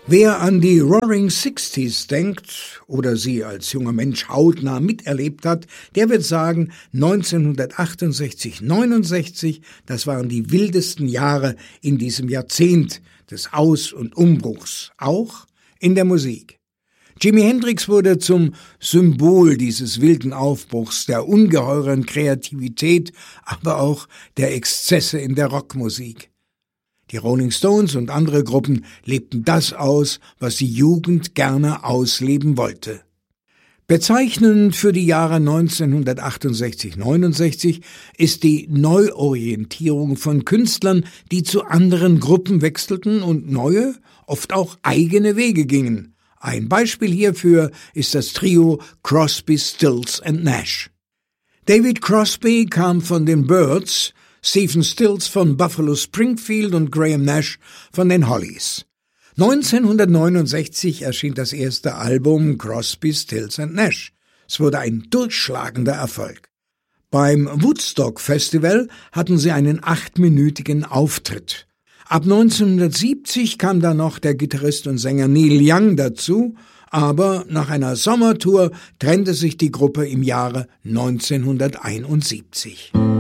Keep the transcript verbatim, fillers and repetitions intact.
Wer an die Roaring Sixties denkt oder sie als junger Mensch hautnah miterlebt hat, der wird sagen, neunzehnhundertachtundsechzig, neunundsechzig, das waren die wildesten Jahre in diesem Jahrzehnt des Aus- und Umbruchs, auch in der Musik. Jimi Hendrix wurde zum Symbol dieses wilden Aufbruchs, der ungeheuren Kreativität, aber auch der Exzesse in der Rockmusik. Die Rolling Stones und andere Gruppen lebten das aus, was die Jugend gerne ausleben wollte. Bezeichnend für die Jahre neunzehnhundertachtundsechzig, neunundsechzig ist die Neuorientierung von Künstlern, die zu anderen Gruppen wechselten und neue, oft auch eigene Wege gingen. Ein Beispiel hierfür ist das Trio Crosby, Stills and Nash. David Crosby kam von den Byrds, Stephen Stills von Buffalo Springfield und Graham Nash von den Hollies. neunzehnhundertneunundsechzig erschien das erste Album Crosby, Stills and Nash. Es wurde ein durchschlagender Erfolg. Beim Woodstock Festival hatten sie einen achtminütigen Auftritt. Ab neunzehnhundertsiebzig kam dann noch der Gitarrist und Sänger Neil Young dazu, aber nach einer Sommertour trennte sich die Gruppe im Jahre neunzehnhunderteinundsiebzig.